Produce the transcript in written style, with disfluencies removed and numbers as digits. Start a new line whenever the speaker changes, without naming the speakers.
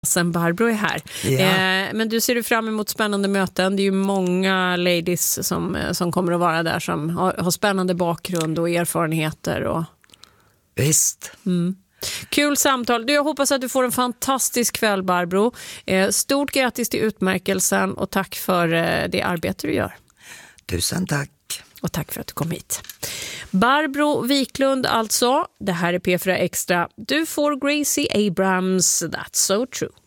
Sen Barbro är här.
Ja.
Men du ser fram emot spännande möten. Det är ju många ladies som kommer att vara där som har spännande bakgrund och erfarenheter. Och...
Visst.
Kul samtal. Jag hoppas att du får en fantastisk kväll, Barbro. Stort grattis till utmärkelsen och tack för det arbete du gör.
Tusen tack.
Och tack för att du kom hit. Barbro Wiklund alltså. Det här är P4 Extra. Du får Gracie Abrams, That's So True.